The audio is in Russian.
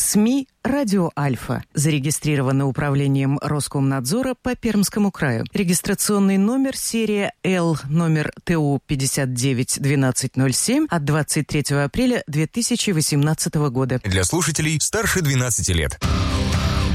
СМИ «Радио Альфа». Зарегистрировано управлением Роскомнадзора по Пермскому краю. Регистрационный номер серия Л, номер ТУ 591207 от 23 апреля 2018 года. Для слушателей старше 12 лет.